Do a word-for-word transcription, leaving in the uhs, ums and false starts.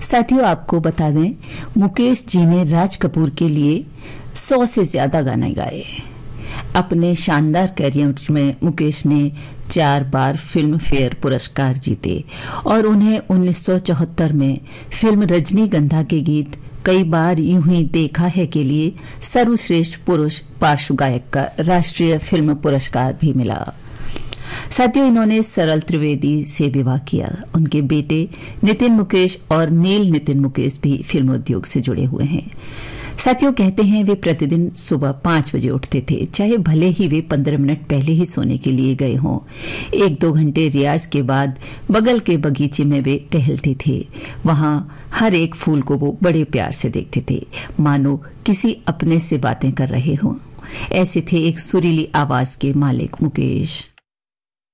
साथियों, आपको बता दें, मुकेश जी ने राज कपूर के लिए सौ से ज्यादा गाने गाए। अपने शानदार करियर में मुकेश ने चार बार फिल्म फेयर पुरस्कार जीते और उन्हें उन्नीस सौ चौहत्तर में फिल्म रजनीगंधा के गीत कई बार यूं ही देखा है के लिए सर्वश्रेष्ठ पुरुष पार्श्व गायक का राष्ट्रीय फिल्म पुरस्कार भी मिला। साथियों, इन्होंने सरल त्रिवेदी से विवाह किया। उनके बेटे नितिन मुकेश और नील नितिन मुकेश भी फिल्म उद्योग से जुड़े हुए हैं। साथियों, कहते हैं वे प्रतिदिन सुबह पांच बजे उठते थे, चाहे भले ही वे पंद्रह मिनट पहले ही सोने के लिए गए हों। एक दो घंटे रियाज के बाद बगल के बगीचे में वे टहलते थे। वहां हर एक फूल को वो बड़े प्यार से देखते थे, मानो किसी अपने से बातें कर रहे हों। ऐसे थे एक सुरीली आवाज के मालिक मुकेश।